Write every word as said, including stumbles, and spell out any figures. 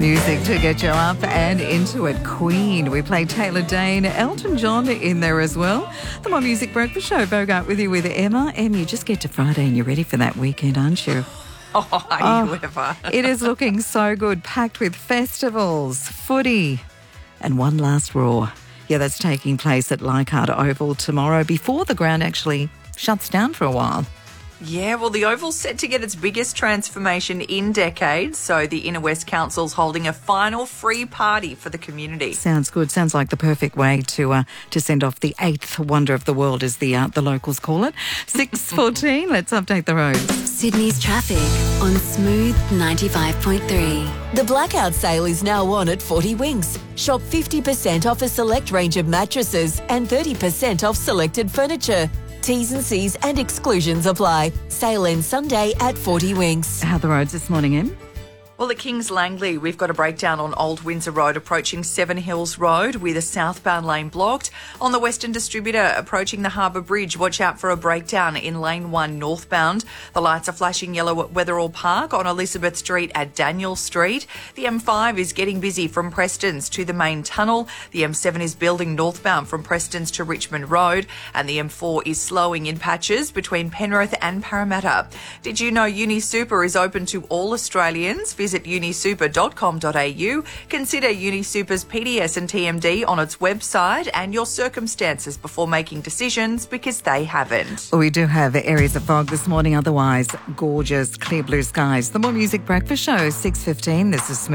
Music to get you up and into it. Queen. We played Taylor Dane, Elton John in there as well. The More Music Breakfast Show. Bogart with you with Emma. Em, you just get to Friday and you're ready for that weekend, aren't you? Oh, are you ever? It is looking so good, packed with festivals, footy, and one last roar. Yeah, that's taking place at Leichhardt Oval tomorrow before the ground actually shuts down for a while. Yeah, well, the Oval's set to get its biggest transformation in decades, so the Inner West Council's holding a final free party for the community. Sounds good. Sounds like the perfect way to uh, to send off the eighth wonder of the world, as the uh, the locals call it. six fourteen, let's update the roads. Sydney's traffic on Smooth ninety-five point three. The blackout sale is now on at forty Winks. Shop fifty percent off a select range of mattresses and thirty percent off selected furniture. T's and C's and exclusions apply. Sale ends Sunday at forty Winks. How are the roads this morning, Em? Well, at Kings Langley, we've got a breakdown on Old Windsor Road approaching Seven Hills Road with a southbound lane blocked. On the Western Distributor approaching the Harbour Bridge, watch out for a breakdown in lane one northbound. The lights are flashing yellow at Weatherall Park on Elizabeth Street at Daniel Street. The M five is getting busy from Prestons to the main tunnel. The M seven is building northbound from Prestons to Richmond Road. And the M four is slowing in patches between Penrith and Parramatta. Did you know UniSuper is open to all Australians? Visit unisuper dot com dot a u. Consider UniSuper's P D S and T M D on its website and your circumstances before making decisions, because they haven't. We do have areas of fog this morning, otherwise gorgeous clear blue skies. The More Music Breakfast Show, six fifteen. This is Smooth.